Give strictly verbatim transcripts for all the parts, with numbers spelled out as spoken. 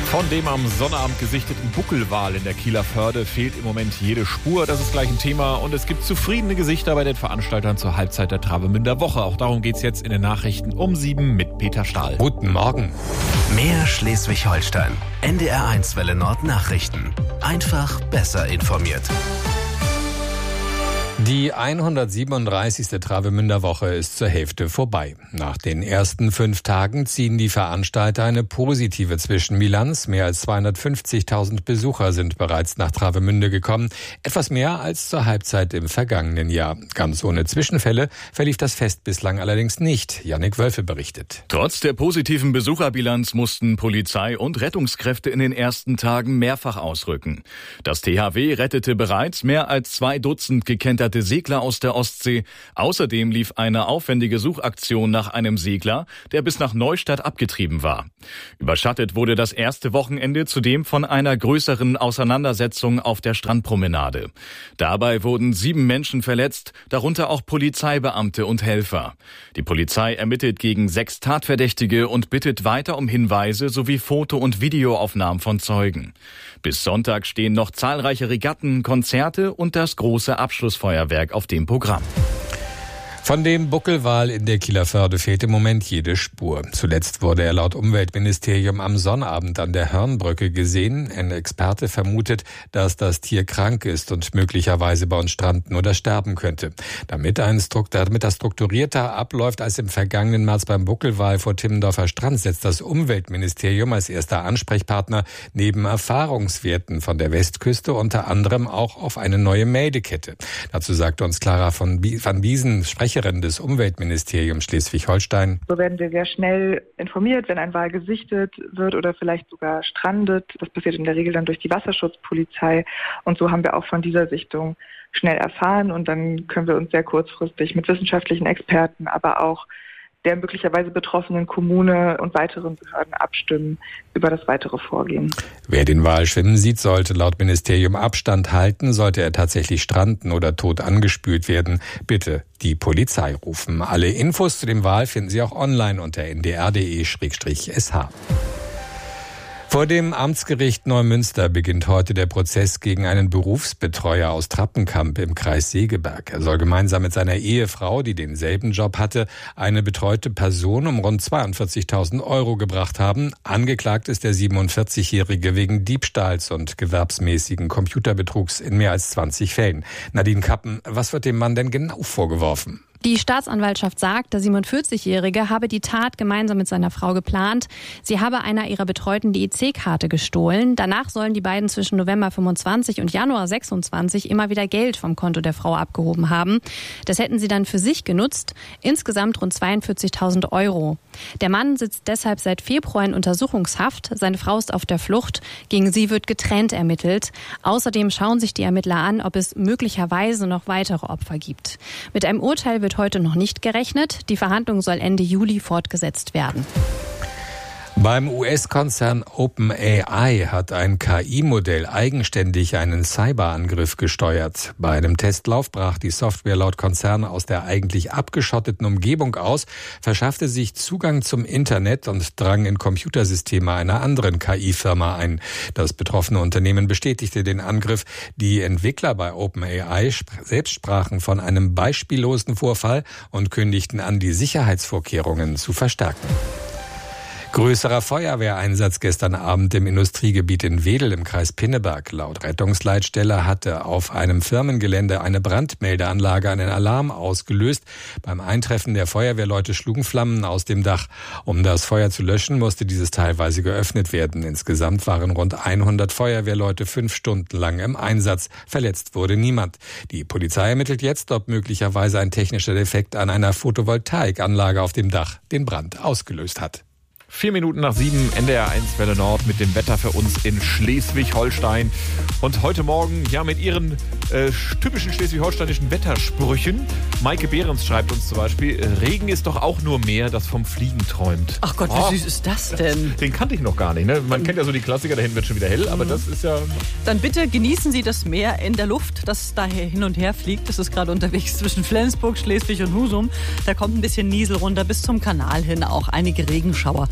Von dem am Sonnabend gesichteten Buckelwal in der Kieler Förde fehlt im Moment jede Spur. Das ist gleich ein Thema. Und es gibt zufriedene Gesichter bei den Veranstaltern zur Halbzeit der Travemünder Woche. Auch darum geht's jetzt in den Nachrichten um sieben mit Peter Stahl. Guten Morgen. Mehr Schleswig-Holstein. N D R eins Welle Nord Nachrichten. Einfach besser informiert. Die hundertsiebenunddreißigste Travemünder Woche ist zur Hälfte vorbei. Nach den ersten fünf Tagen ziehen die Veranstalter eine positive Zwischenbilanz. Mehr als zweihundertfünfzigtausend Besucher sind bereits nach Travemünde gekommen. Etwas mehr als zur Halbzeit im vergangenen Jahr. Ganz ohne Zwischenfälle verlief das Fest bislang allerdings nicht. Jannik Wölfe berichtet. Trotz der positiven Besucherbilanz mussten Polizei und Rettungskräfte in den ersten Tagen mehrfach ausrücken. Das T H W rettete bereits mehr als zwei Dutzend gekenterte Segler aus der Ostsee. Außerdem lief eine aufwendige Suchaktion nach einem Segler, der bis nach Neustadt abgetrieben war. Überschattet wurde das erste Wochenende zudem von einer größeren Auseinandersetzung auf der Strandpromenade. Dabei wurden sieben Menschen verletzt, darunter auch Polizeibeamte und Helfer. Die Polizei ermittelt gegen sechs Tatverdächtige und bittet weiter um Hinweise sowie Foto- und Videoaufnahmen von Zeugen. Bis Sonntag stehen noch zahlreiche Regatten, Konzerte und das große Abschlussfeuerwerk auf dem Programm. Von dem Buckelwal in der Kieler Förde fehlt im Moment jede Spur. Zuletzt wurde er laut Umweltministerium am Sonnabend an der Hörnbrücke gesehen. Ein Experte vermutet, dass das Tier krank ist und möglicherweise bei uns stranden oder sterben könnte. Damit, ein Strukt- damit das strukturierter abläuft als im vergangenen März beim Buckelwal vor Timmendorfer Strand, setzt das Umweltministerium als erster Ansprechpartner neben Erfahrungswerten von der Westküste unter anderem auch auf eine neue Meldekette. Dazu sagte uns Clara von van Biesen, Sprecherin des Umweltministeriums Schleswig-Holstein. So werden wir sehr schnell informiert, wenn ein Wal gesichtet wird oder vielleicht sogar strandet. Das passiert in der Regel dann durch die Wasserschutzpolizei. Und so haben wir auch von dieser Sichtung schnell erfahren. Und dann können wir uns sehr kurzfristig mit wissenschaftlichen Experten, aber auch der möglicherweise betroffenen Kommune und weiteren Behörden abstimmen über das weitere Vorgehen. Wer den Wal schwimmen sieht, sollte laut Ministerium Abstand halten. Sollte er tatsächlich stranden oder tot angespült werden, bitte die Polizei rufen. Alle Infos zu dem Wal finden Sie auch online unter n d r punkt d e slash s h. Vor dem Amtsgericht Neumünster beginnt heute der Prozess gegen einen Berufsbetreuer aus Trappenkamp im Kreis Segeberg. Er soll gemeinsam mit seiner Ehefrau, die denselben Job hatte, eine betreute Person um rund zweiundvierzigtausend Euro gebracht haben. Angeklagt ist der siebenundvierzigjährige wegen Diebstahls und gewerbsmäßigen Computerbetrugs in mehr als zwanzig Fällen. Nadine Kappen, was wird dem Mann denn genau vorgeworfen? Die Staatsanwaltschaft sagt, der siebenundvierzigjährige habe die Tat gemeinsam mit seiner Frau geplant. Sie habe einer ihrer Betreuten die E C-Karte gestohlen. Danach sollen die beiden zwischen November fünfundzwanzig und Januar sechsundzwanzig immer wieder Geld vom Konto der Frau abgehoben haben. Das hätten sie dann für sich genutzt. Insgesamt rund zweiundvierzigtausend Euro. Der Mann sitzt deshalb seit Februar in Untersuchungshaft. Seine Frau ist auf der Flucht. Gegen sie wird getrennt ermittelt. Außerdem schauen sich die Ermittler an, ob es möglicherweise noch weitere Opfer gibt. Mit einem Urteil wird heute noch nicht gerechnet. Die Verhandlung soll Ende Juli fortgesetzt werden. Beim U S-Konzern OpenAI hat ein K I-Modell eigenständig einen Cyberangriff gesteuert. Bei einem Testlauf brach die Software laut Konzern aus der eigentlich abgeschotteten Umgebung aus, verschaffte sich Zugang zum Internet und drang in Computersysteme einer anderen K I-Firma ein. Das betroffene Unternehmen bestätigte den Angriff. Die Entwickler bei OpenAI selbst sprachen von einem beispiellosen Vorfall und kündigten an, die Sicherheitsvorkehrungen zu verstärken. Größerer Feuerwehreinsatz gestern Abend im Industriegebiet in Wedel im Kreis Pinneberg. Laut Rettungsleitstelle hatte auf einem Firmengelände eine Brandmeldeanlage einen Alarm ausgelöst. Beim Eintreffen der Feuerwehrleute schlugen Flammen aus dem Dach. Um das Feuer zu löschen, musste dieses teilweise geöffnet werden. Insgesamt waren rund hundert Feuerwehrleute fünf Stunden lang im Einsatz. Verletzt wurde niemand. Die Polizei ermittelt jetzt, ob möglicherweise ein technischer Defekt an einer Photovoltaikanlage auf dem Dach den Brand ausgelöst hat. Vier Minuten nach sieben, N D R eins Welle Nord mit dem Wetter für uns in Schleswig-Holstein. Und heute Morgen, ja, mit ihren äh, typischen schleswig-holsteinischen Wettersprüchen. Maike Behrens schreibt uns zum Beispiel, Regen ist doch auch nur Meer, das vom Fliegen träumt. Ach Gott, wie oh, süß ist das denn? Den kannte ich noch gar nicht. Ne? Man kennt ja so die Klassiker, dahin wird schon wieder hell, aber mhm. das ist ja... Dann bitte genießen Sie das Meer in der Luft, das daher hin und her fliegt. Das ist gerade unterwegs zwischen Flensburg, Schleswig und Husum. Da kommt ein bisschen Niesel runter bis zum Kanal hin, auch einige Regenschauer.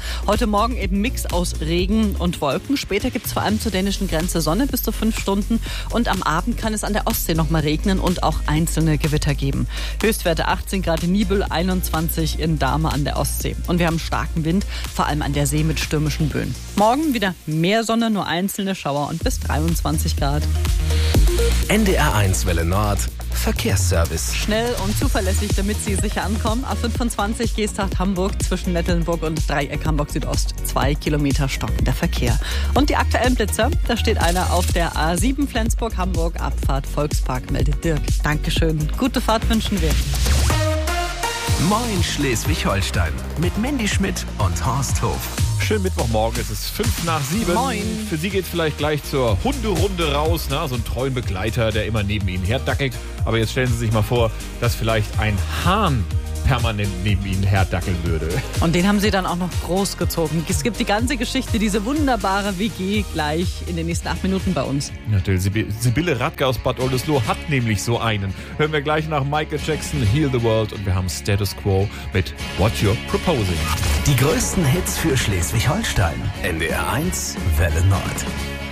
Heute Morgen eben Mix aus Regen und Wolken. Später gibt es vor allem zur dänischen Grenze Sonne bis zu fünf Stunden. Und am Abend kann es an der Ostsee noch mal regnen und auch einzelne Gewitter geben. Höchstwerte achtzehn Grad in Nibel, einundzwanzig in Dahme an der Ostsee. Und wir haben starken Wind, vor allem an der See mit stürmischen Böen. Morgen wieder mehr Sonne, nur einzelne Schauer und bis dreiundzwanzig Grad. N D R eins Welle Nord, Verkehrsservice. Schnell und zuverlässig, damit Sie sicher ankommen. A fünfundzwanzig Geesthacht Hamburg zwischen Nettelnburg und Dreieck Hamburg Südost. Zwei Kilometer stockender Verkehr. Und die aktuellen Blitzer, da steht einer auf der A sieben Flensburg Hamburg, Abfahrt Volkspark, meldet Dirk. Dankeschön. Gute Fahrt wünschen wir. Moin Schleswig-Holstein mit Mandy Schmidt und Horst Hof. Schönen Mittwochmorgen, es ist fünf nach sieben. Moin. Für Sie geht es vielleicht gleich zur Hunderunde raus. Na, so einen treuen Begleiter, der immer neben Ihnen herdackelt. Aber jetzt stellen Sie sich mal vor, dass vielleicht ein Hahn permanent neben Ihnen herdackeln würde. Und den haben Sie dann auch noch großgezogen. Es gibt die ganze Geschichte, diese wunderbare W G gleich in den nächsten acht Minuten bei uns. Natürlich, Sibylle Radke aus Bad Oldesloe hat nämlich so einen. Hören wir gleich nach Michael Jackson, Heal the World, und wir haben Status Quo mit What You're Proposing. Die größten Hits für Schleswig-Holstein. N D R eins Welle Nord.